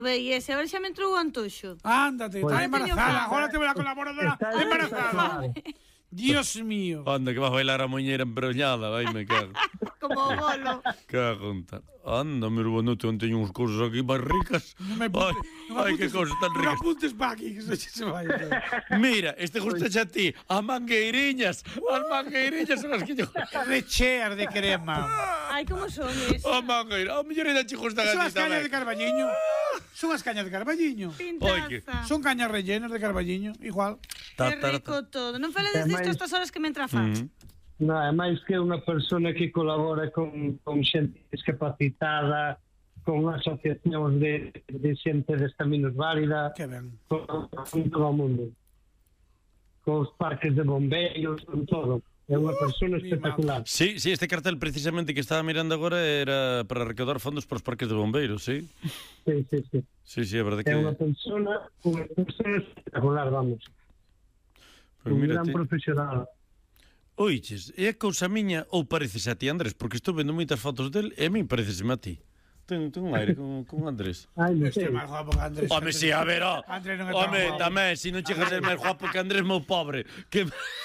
E ese, a ver xa me entrou o antoxo. Ándate, está embarazada. Agora te veo la colaboradora embarazada. Dios mío. Anda, que vas a bailar a moñera embrollada. Ai, me cago. Como o bolo. Cago en tal. Anda, meu bonote, onde teño uns cousas aquí máis ricas. Ai, que cousas tan ricas. Non apuntes pa aquí, que se vai. Mira, este gusta xa a ti. As mangueiriñas. As mangueiriñas son as que yo... Recheas de crema. Ai, como son esos? As mangueiras. A mellor ainda che gusta Son a as ti cañas de tamén. Carballiño. Son as cañas de Carballiño. Pintaza. Son cañas rellenas de Carballiño, igual. Que rico todo. Non faledes disto estas horas que me entra fax. Non, é máis que unha persona que colabora con xente discapacitada, con asociacións de xente desta minusválida, Que ben. con todo o mundo. Con os parques de bombeiros, con todo. É unha persona espectacular. Sí, este cartel precisamente que estaba mirando agora era para recaudar fondos para os parques de bombeiros, sí? Sí, é verdade que... É unha persona espectacular, vamos. Pues Un mira, gran profesional. Oiches, é a cousa miña ou pareces a ti, Andrés? Porque estou vendo moitas fotos del e a min parecesme a ti. Ten un aire con Andrés. Ai, non Este é sei. máis guapo que Andrés. Home, si, a ver, ó. Andrés non é tan Home, guapo. tamén, se non chegas a ser máis guapo que Andrés, meu pobre. Que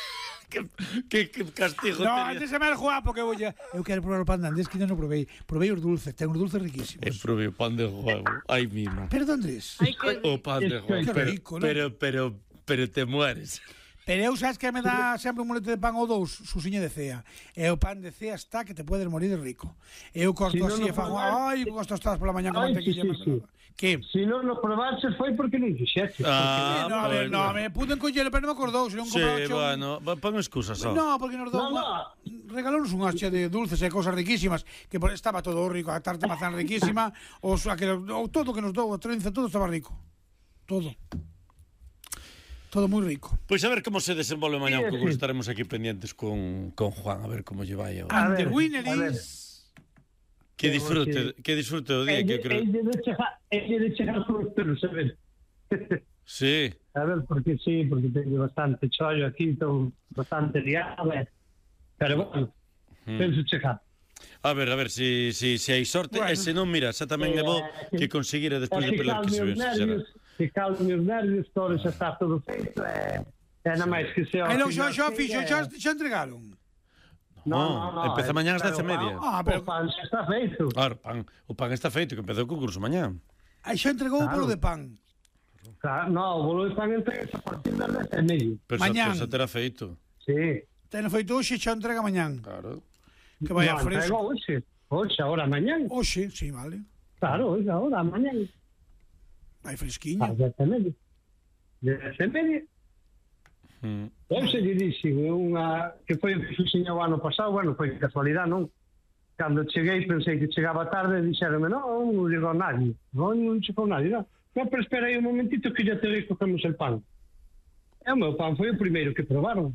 castigo No, tería. antes é máis guapo que eu quero probar o pan de Andrés, que ainda non provei. Provei os dulces, ten os dulces riquísimos. Probei o pan de huevo. Ai, mima. Pero Andrés, Ai, que O pan de huevo. Qué rico, ¿no? Pero te mueres. pero eu sabes que me dá sempre un molete de pan ou dous, susiña de cea. E o pan de cea está que te podes morir de rico. Eu corto Si non así o e fago, probar- ai, gosto tostadas pola mañá con Ai, mantequilla. sí. mermelada. Que? Se non o probaches foi porque non quixeches. No, a ver, no, me pude encollelo, pero non me acordou, se non Sí, compraba bueno, pon excusas só. No, porque nos dou regalónos unha hacha de dulces e cousas riquísimas, que estaba todo rico, a tarta mazán riquísima, o todo que nos dou, a trenza, todo estaba rico. Todo moi rico. Pois a ver como se desenvolve mañá, Sí, que sí. estaremos aquí pendientes con Juan, a ver como lle vai And agora. the ver, winner a ver. is... Que disfrute o día, que creo. Ele de chegar por os pelos, a ver. Sí. A ver, porque teño bastante chollo aquí, estou bastante liado, pero bueno, penso chegar. A ver, si hai sorte, Bueno. e se non, mira, xa tamén é bo que conseguira despois de pelear que se ve. Que calme os nervios, todo xa está todo feito, nada máis que se... Ai, non, xa fixo, xa entregaron. No, empeza mañá ás 10:30. Ah, pero- O pan xa está feito. Claro, o pan está feito, que empezou o concurso mañá. Aí xa entregou o Claro. bolo de pan. Claro, no, o bolo de pan entrega a partir das 10:30. Pero Mañán. xa terá feito. Sí. Ten feito hoxe, xa entrega mañán. Claro. Que vaya No, fresco. entrega hoxe, ahora, mañán. Hoxe, sí, vale. Claro, hoxe, ahora, mañán. Vai A fresquiño. 10:30. 10:30. Eu se lle dixen que foi o que fixen o ano pasado, bueno, foi casualidade, non? Cando cheguei, pensei que chegaba tarde, dixeronme, non digo a nadie, non chegou nadie, non. No, pero espera aí un momentito que ya te recogemos el pan. E o meu pan foi o primeiro que probaron.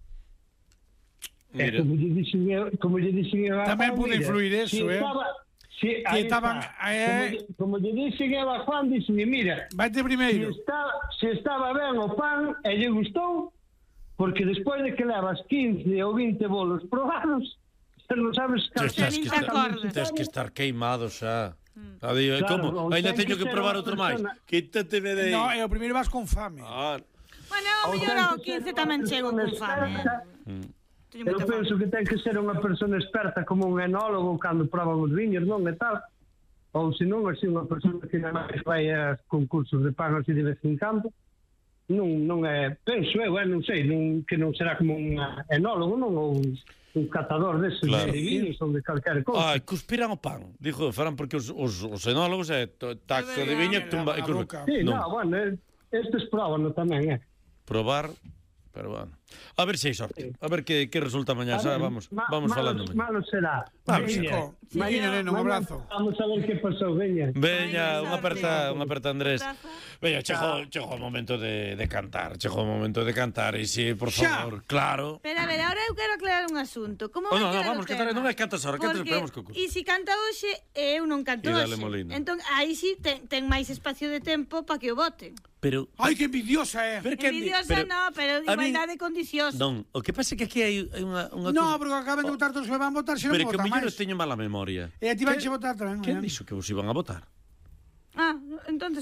Mira. Como lle dixen eu a Tamén Juan, pode mira, influir eso, Si, Que aí estaban, está. Como lle dixen eu a Juan, dixen, mira, Vaite primeiro. se estaba ben o pan e lle gustou, porque despois de que levas 15 ou 20 bolos probados, se non sabes Tens que estar queimado xa. Adiós, Claro, como? ou Ainda ten teño que que ser probar unha outro máis. persona- Quítateme de aí. No, e o primeiro vas con fame. Bueno, ao mellor ao 15 tamén chego con fame. Teño Eu moita fame. penso que ten que ser unha persona experta como un enólogo cando proban os viños, non e tal. Ou se non, así unha persona que nada máis vai a concursos de pan así de vez en cando. Non é, penso eu, non sei, que non será como un enólogo, non, ou un catador deses Claro. de viños ou de calquera cousa. Cuspiran o pan. Dijo, farán porque os enólogos taco de viña tumba e boca. Sí, no, bueno, estes proban tamén, probar, pero bueno. A ver se hai sorte. A ver que resulta mañá, xa vamos falando mañá. Malo será. Vamos, Veña. Chico. Mañana, neno, un abrazo. Vamos a ver que pasou, veña. Veña, Ai, unha aperta, Andrés. Abrazo. Veña, chegou o momento de cantar. Chegou o momento de cantar. E si, por Xa. favor, claro. Pero a ver, ahora eu quero aclarar un asunto. Como Oh, vai no, quedar vamos, o cantar, tema? non é cantas ahora, cantas, Porque, esperamos que ocorra. E se canta hoxe e eu non canto E dale hoxe. molina. Entón, aí sí ten máis espacio de tempo para que o voten. Pero Ai, que envidiosa é. Pero que Envidiosa no, pero a mí- igualdade condiciosa. Non, o que pasa é que aquí hai unha No, porque acaban de votar todos que van a votar, se non pero que votan mellor máis. teño mala memoria. E a ti vanche votar tamén. Quen dixo que vos iban a votar? Ah, entonces